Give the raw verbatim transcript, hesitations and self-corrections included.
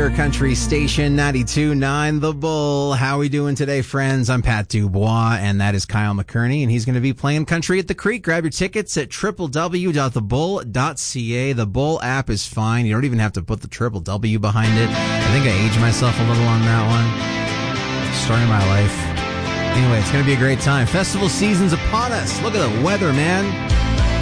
your country station, ninety-two point nine The Bull. How we doing today, friends? I'm Pat Dubois, and that is Kyle McKerney, and he's going to be playing Country at the Creek. Grab your tickets at w w w dot the bull dot c a. The Bull app is fine. You don't even have to put the triple W behind it. I think I aged myself a little on that one. Story of my life. Anyway, it's going to be a great time. Festival season's upon us. Look at the weather, man.